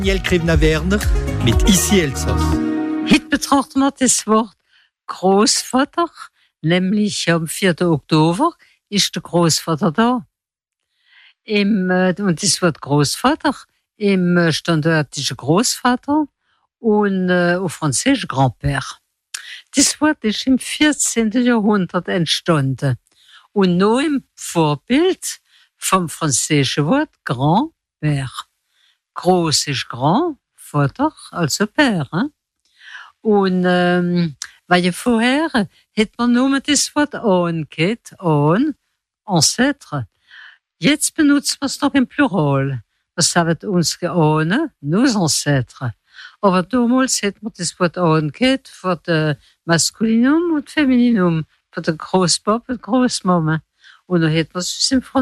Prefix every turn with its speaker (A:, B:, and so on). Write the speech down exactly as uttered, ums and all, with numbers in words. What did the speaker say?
A: Daniel Krivna-Werner mit Ici Elsass.
B: Heute betrachten wir das Wort Großvater, nämlich am vierten Oktober ist der Großvater da. Im, äh, und das Wort Großvater im äh, standardischen Großvater und äh, auf Französisch Grand-Père. Das Wort ist im vierzehnten Jahrhundert entstanden und nur im Vorbild vom französischen Wort Grand-Père. Groß ist Grand, Vater, also Père. Hein? Und ähm, weil ja vorher hat man nur das Wort Ahn gehabt, Ahn, Ancêtre. Jetzt benutzen wir es noch im Plural. Was haben unsere Ahnen? Nos Ancêtres. Aber damals hat man das Wort Ahn gehabt für das Maskulinum und Femininum, für den Großpapa und Großmama. Und dann hat man es im Französischen